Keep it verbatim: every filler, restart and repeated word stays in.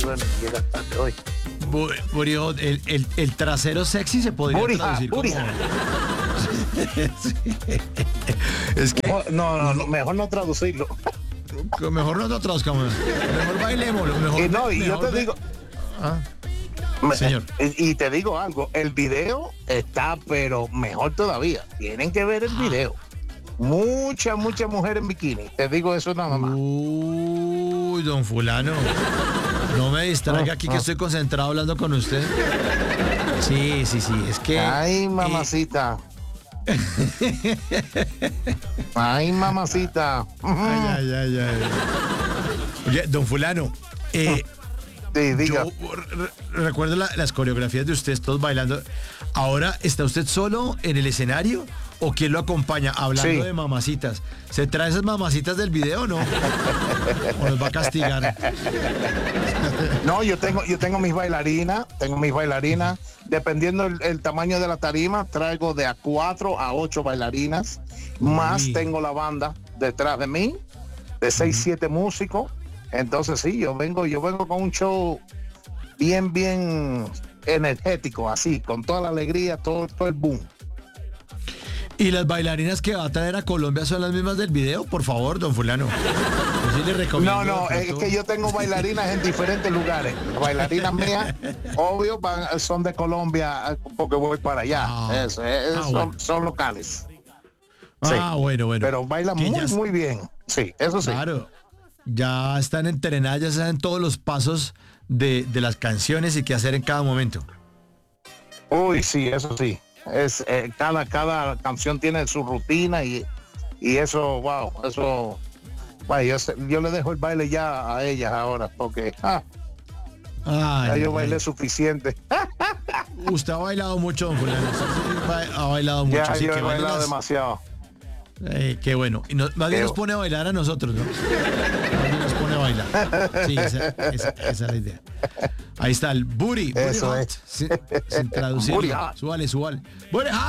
bueno, llega tarde hoy. Bu- Buri, el, el, el trasero sexy se podría Burija, traducir como... burija. Sí. Es que Mejor- No, no, no, mejor no traducirlo. mejor no lo traduzcamos. Mejor bailémoslo. Mejor, Y no, y yo mejor te ve- digo, Ah, me- señor. Y, y te digo algo, el video está, pero mejor todavía. Tienen que ver el video. Mucha, mucha mujer en bikini. Te digo eso nada más. Uy, don fulano. No me distraiga aquí que estoy concentrado hablando con usted. Sí, sí, sí. Es que... Ay, mamacita. Ay, mamacita. Ay, ay, ay, ay. Oye, don fulano, eh, Sí, diga. yo re- recuerdo la- las coreografías de ustedes todos bailando. ¿Ahora está usted solo en el escenario o quién lo acompaña hablando Sí. de mamacitas? ¿Se trae esas mamacitas del video o no? ¿O nos va a castigar? No, yo tengo, yo tengo mis bailarinas, tengo mis bailarinas. Dependiendo el, el tamaño de la tarima, traigo de a cuatro a ocho bailarinas. Más Uy. tengo la banda detrás de mí, de seis, siete músicos. Entonces sí, yo vengo, yo vengo con un show bien, bien energético, así, con toda la alegría, todo, todo el boom. ¿Y las bailarinas que va a traer a Colombia son las mismas del video? Por favor, don fulano. Yo sí le recomiendo No, no, de es pronto- que yo tengo bailarinas en diferentes lugares. Las bailarinas mías, obvio, van- son de Colombia porque voy para allá. Ah. Eso, es- Ah, son, bueno. son locales. Ah, bueno, bueno. Pero bailan Que muy, ya- muy bien. Sí, eso sí. Claro. Ya están entrenadas, ya saben todos los pasos de, de las canciones y qué hacer en cada momento. Uy, sí, eso sí. Es, eh, cada, cada canción tiene su rutina y, y eso, wow, eso. Bueno, yo, sé- yo le dejo el baile ya a ellas ahora porque ah, Ay, ya yo ay, bailé ay. suficiente. Usted ha bailado mucho, don Fulano. Usted sí ba- ha bailado mucho. Ya así yo que he baile bailado las- demasiado. Eh, qué bueno. Y no- más bien Qué nos bu- pone a bailar a nosotros, ¿no? Más bien nos pone a bailar. Sí, esa, esa- esa es la idea. Ahí está el booty. booty Eso hot, es. Sin, sin traducirlo. Booty hot. Súbale, súbale. Booty hot.